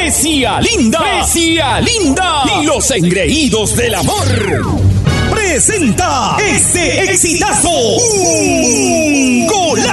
Precia Linda, Precia Linda y los engreídos del amor presenta este exitazo, un golazo.